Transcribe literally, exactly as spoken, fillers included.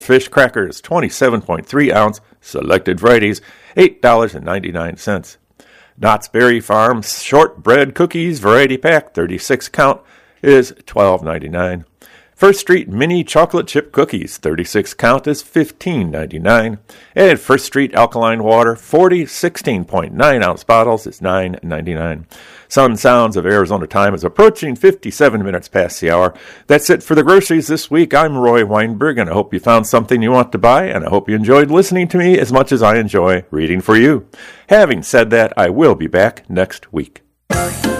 Fish crackers, twenty-seven point three ounce, selected varieties, eight dollars and ninety-nine cents. Knott's Berry Farm shortbread cookies variety pack, thirty-six count, is twelve ninety-nine. First Street mini chocolate chip cookies, thirty-six count, is fifteen ninety-nine. And First Street alkaline water, forty sixteen point nine ounce bottles, is nine ninety-nine. Sun Sounds of Arizona time is approaching fifty-seven minutes past the hour. That's it for the groceries this week. I'm Roy Weinberg, and I hope you found something you want to buy, and I hope you enjoyed listening to me as much as I enjoy reading for you. Having said that, I will be back next week.